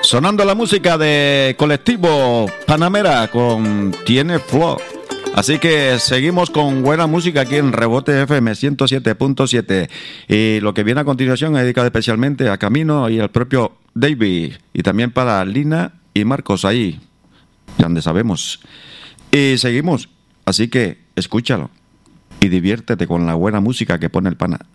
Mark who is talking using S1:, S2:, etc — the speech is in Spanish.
S1: Sonando la música de Colectivo Panamera con Tiene Flow. Así que seguimos con buena música aquí en Rebote FM 107.7. Y lo que viene a continuación es dedicado especialmente a Camino y al propio David. Y también para Lina y Marcos ahí, donde sabemos. Y seguimos. Así que escúchalo y diviértete con la buena música que pone el pana.